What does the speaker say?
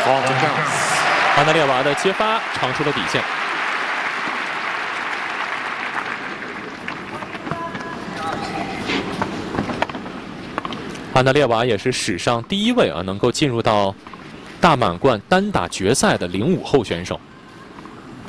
安德烈娃的接发长出了底线。安德烈娃也是史上第一位能够进入到大满贯单打决赛的05后选手。